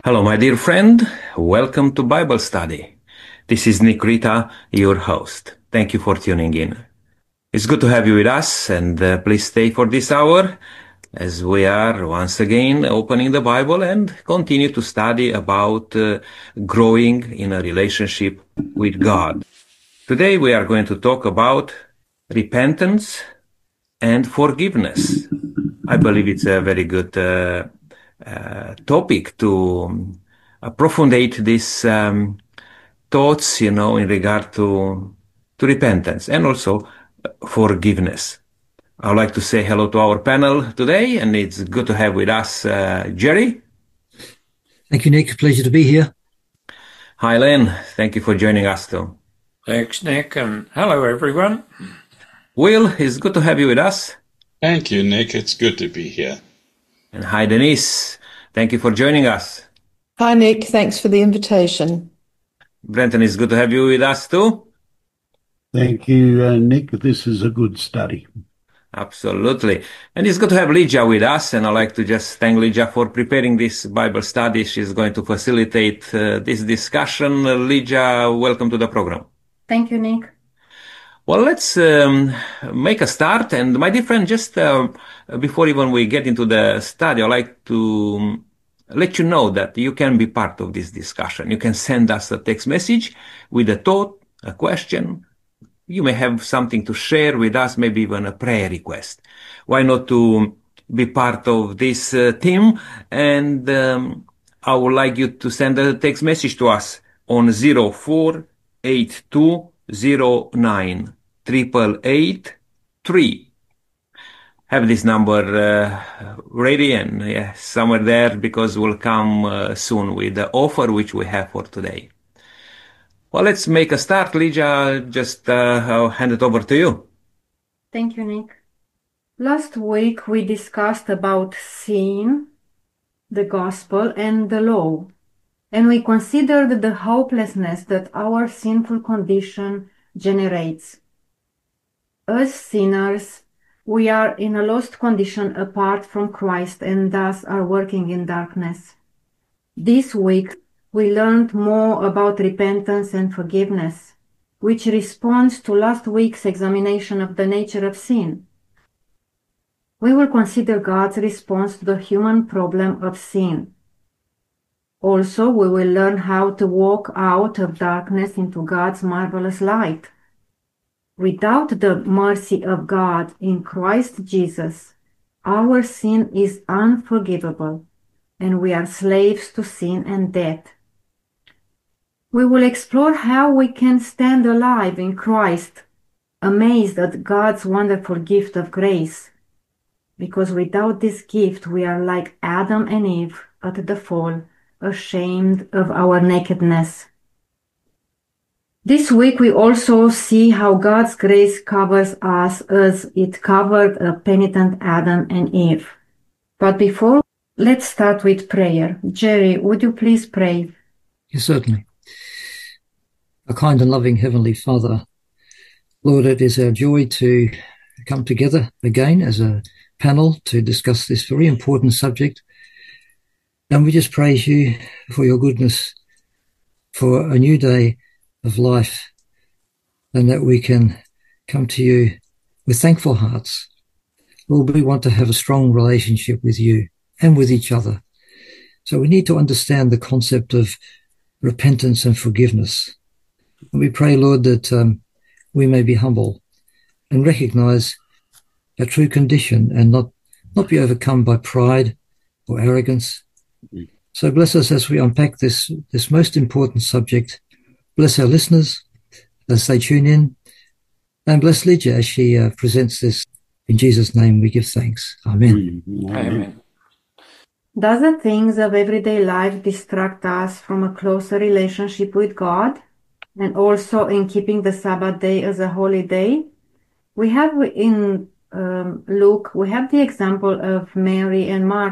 Hello, my dear friend. Welcome to Bible Study. This is Nick Rita, your host. Thank you for tuning in. It's good to have you with us, and please stay for this hour as we are once again opening the Bible and continue to study about growing in a relationship with God. Today we are going to talk about repentance and forgiveness. I believe it's a very good topic to approfundate these thoughts, in regard to repentance and also forgiveness. I would like to say hello to our panel today, and it's good to have with us Jerry. Thank you, Nick. Pleasure to be here. Hi, Len. Thank you for joining us too. Thanks, Nick, and hello, everyone. Will, it's good to have you with us. Thank you, Nick. It's good to be here. And hi, Denise. Thank you for joining us. Hi, Nick. Thanks for the invitation. Brenton, it's good to have you with us too. Thank you, Nick. This is a good study. Absolutely. And it's good to have Lydia with us, and I'd like to just thank Lydia for preparing this Bible study. She's going to facilitate this discussion. Lydia, welcome to the program. Thank you, Nick. Well, let's make a start. And my dear friend, just before even we get into the study, I'd like to let you know that you can be part of this discussion. You can send us a text message with a thought, a question. You may have something to share with us, maybe even a prayer request. Why not to be part of this team? And I would like you to send a text message to us on 0482098883. Have this number ready and somewhere there, because we'll come soon with the offer which we have for today. Well, let's make a start. Lydia, just I'll hand it over to you. Thank you, Nick. Last week we discussed about sin, the gospel, and the law, and we considered the hopelessness that our sinful condition generates. As sinners, we are in a lost condition apart from Christ and thus are working in darkness. This week, we learned more about repentance and forgiveness, which responds to last week's examination of the nature of sin. We will consider God's response to the human problem of sin. Also, we will learn how to walk out of darkness into God's marvelous light. Without the mercy of God in Christ Jesus, our sin is unforgivable, and we are slaves to sin and death. We will explore how we can stand alive in Christ, amazed at God's wonderful gift of grace, because without this gift we are like Adam and Eve at the fall, ashamed of our nakedness. This week we also see how God's grace covers us as it covered a penitent Adam and Eve. But before, let's start with prayer. Jerry, would you please pray? Yes, certainly. Our kind and loving Heavenly Father, Lord, it is our joy to come together again as a panel to discuss this very important subject. And we just praise you for your goodness, for a new day of life, and that we can come to you with thankful hearts. Lord, we want to have a strong relationship with you and with each other. So we need to understand the concept of repentance and forgiveness. And we pray, Lord, that we may be humble and recognize our true condition and not be overcome by pride or arrogance. So bless us as we unpack this most important subject. Bless our listeners as they tune in, and bless Lydia as she presents this. In Jesus' name we give thanks. Amen. Amen. Does the things of everyday life distract us from a closer relationship with God, and also in keeping the Sabbath day as a holy day? We have in Luke, we have the example of Mary and Martha.